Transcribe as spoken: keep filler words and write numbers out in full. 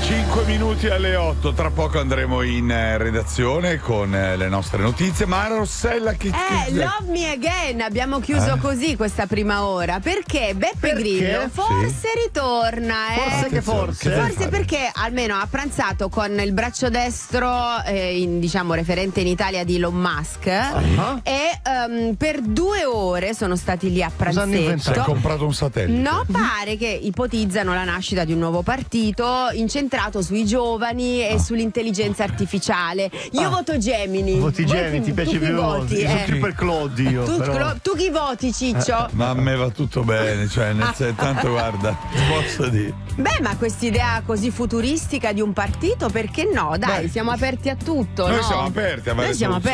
cinque minuti alle otto, tra poco andremo in eh, redazione con eh, le nostre notizie. Ma Rossella che... Eh, Love Me Again, abbiamo chiuso Eh? così questa prima ora. Perché Beppe Perché? Grillo forse Sì. ritorna, eh. Forse che forse. Che deve Forse fare? perché almeno ha pranzato con il braccio destro, eh, in, diciamo referente in Italia di Elon Musk, Ah. e ehm, per due ore sono stati lì a Cosa hanno Si è inventato? pranzetto. comprato un satellite. No, pare che ipotizzano la nascita di un nuovo partito incentrato sui giovani e sull'intelligenza artificiale. Io Ah. voto Gemini. Voti Voi Gemini, chi- ti piace tu chi più? voti? Io sono Eh. più per Claude io. Tu, però. Clo- tu chi voti, Ciccio? Ma a me va tutto bene, cioè nel senso, tanto guarda, ti posso dire. Beh, ma quest'idea così futuristica di un partito, perché no? Dai, Beh, siamo aperti a tutto. Noi no? siamo aperti a varie Noi siamo soluzioni.